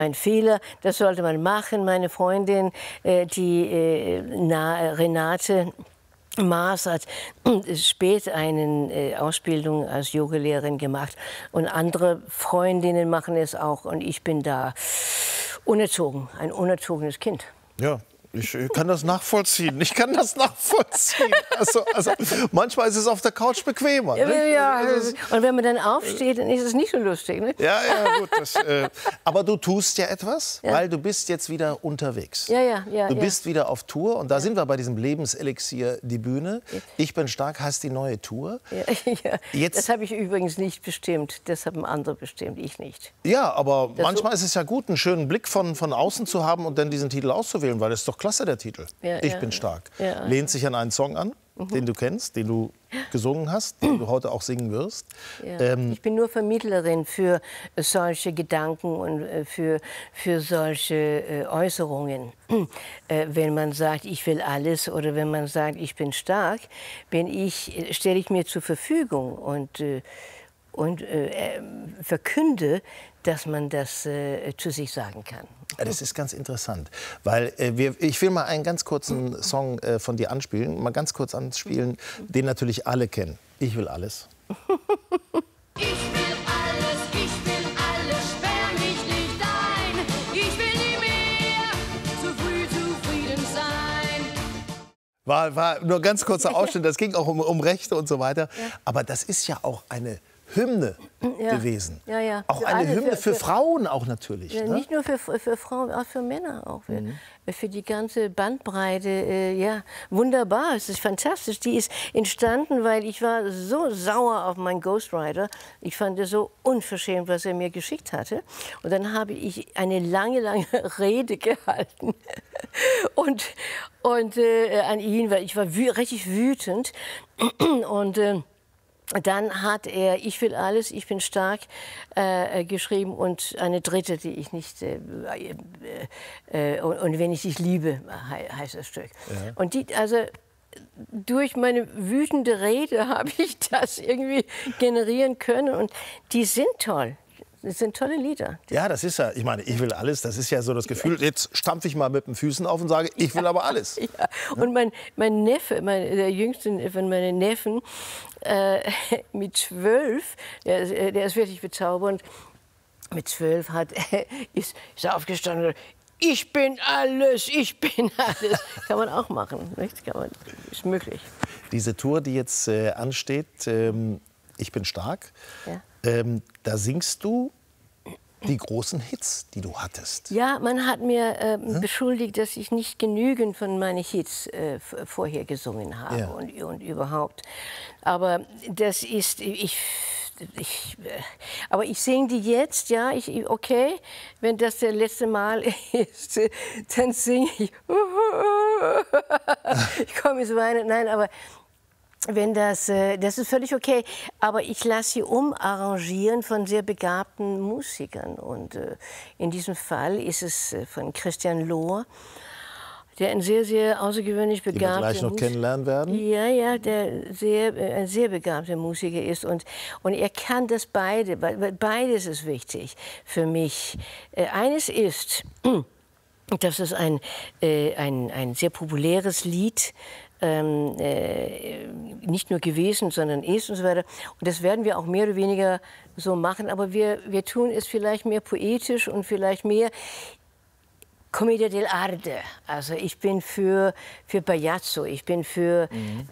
ein Fehler, das sollte man machen. Meine Freundin, Renate Maas hat spät eine Ausbildung als Yogalehrerin gemacht und andere Freundinnen machen es auch und ich bin da unerzogen, ein unerzogenes Kind. Ja. Ich kann das nachvollziehen. Ich kann das nachvollziehen. Also manchmal ist es auf der Couch bequemer. Ne? Ja, und wenn man dann aufsteht, dann ist es nicht so lustig. Ne? Ja, gut. Aber du tust ja etwas, weil du bist jetzt wieder unterwegs. Du bist wieder auf Tour und da sind wir bei diesem Lebenselixier, die Bühne. Ich bin stark heißt die neue Tour. Jetzt, das habe ich übrigens nicht bestimmt. Das haben andere bestimmt, ich nicht. Ja, aber manchmal ist es ja gut, einen schönen Blick von außen zu haben und dann diesen Titel auszuwählen, weil es ist doch klasse, der Titel. Ich bin stark. Lehnt sich an einen Song an, den du kennst, den du gesungen hast, den du heute auch singen wirst. Ich bin nur Vermittlerin für solche Gedanken und für solche Äußerungen. Wenn man sagt, ich will alles oder wenn man sagt, ich bin stark, stelle ich mir zur Verfügung und verkünde, dass man das zu sich sagen kann. Das ist ganz interessant, weil ich will mal einen ganz kurzen Song von dir anspielen, mal ganz kurz anspielen, den natürlich alle kennen. Ich will alles. Ich will alles, sperr mich nicht ein. Ich will nie mehr zu früh zufrieden sein. War nur ganz kurzer Ausschnitt, das ging auch um Rechte und so weiter. Aber das ist ja auch eine Hymne gewesen. Auch eine Hymne für Frauen auch natürlich. Ne? Nicht nur für Frauen, auch für Männer auch. Für die ganze Bandbreite. Wunderbar, es ist fantastisch. Die ist entstanden, weil ich war so sauer auf meinen Ghostwriter. Ich fand es so unverschämt, was er mir geschickt hatte. Und dann habe ich eine lange Rede gehalten und an ihn, weil ich war richtig wütend. Und dann hat er Ich will alles, ich bin stark geschrieben und eine dritte, die ich nicht, und wenn ich dich liebe, heißt das Stück. Und durch meine wütende Rede habe ich das irgendwie generieren können und die sind toll. Das sind tolle Lieder. Ja, das ist ja, ich meine, ich will alles, das ist ja so das Gefühl, jetzt stampfe ich mal mit den Füßen auf und sage, ich will aber alles. Und mein Neffe, der jüngste von meinen Neffen, mit 12, der ist wirklich bezaubernd, mit 12 ist er aufgestanden, ich bin alles, ich bin alles. Kann man auch machen, nicht? Ist möglich. Diese Tour, die jetzt ansteht, Ich bin stark, da singst du die großen Hits, die du hattest. Ja, man hat mir beschuldigt, dass ich nicht genügend von meinen Hits vorher gesungen habe und überhaupt. Aber das ist, aber ich singe die jetzt, okay, wenn das das letzte Mal ist, dann singe ich. Ich komme ins Weinen, nein, aber wenn das ist völlig okay, aber ich lasse sie umarrangieren von sehr begabten Musikern. Und in diesem Fall ist es von Christian Lohr, der ein sehr außergewöhnlich begabter Musiker, gleich noch kennenlernen werden. Ja, der ein sehr begabter Musiker ist und er kann das beides ist wichtig für mich. Eines ist, dass es ein sehr populäres Lied nicht nur gewesen, sondern ist und so weiter. Und das werden wir auch mehr oder weniger so machen, aber wir tun es vielleicht mehr poetisch und vielleicht mehr Commedia dell'arte. Also ich bin für Bajazzo, ich bin für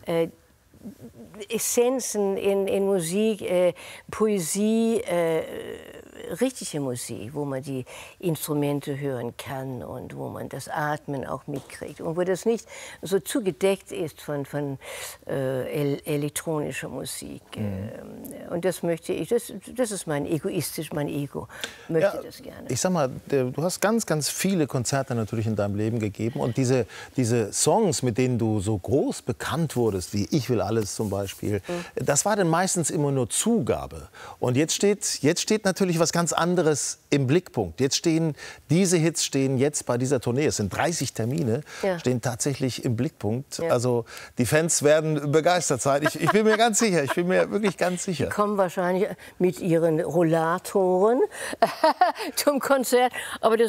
Essenzen in Musik, Poesie, richtige Musik, wo man die Instrumente hören kann und wo man das Atmen auch mitkriegt und wo das nicht so zugedeckt ist von elektronischer Musik. Und das möchte ich, das ist mein Ego möchte das gerne. Ich sag mal, du hast ganz viele Konzerte natürlich in deinem Leben gegeben und diese Songs, mit denen du so groß bekannt wurdest, wie Ich will alles zum Beispiel, das war dann meistens immer nur Zugabe. Und jetzt steht natürlich was etwas ganz anderes im Blickpunkt. Diese Hits stehen jetzt bei dieser Tournee, es sind 30 Termine, stehen tatsächlich im Blickpunkt. Ja. Also die Fans werden begeistert sein. Ich bin mir ganz sicher, ich bin mir wirklich ganz sicher. Die kommen wahrscheinlich mit ihren Rollatoren zum Konzert. Aber das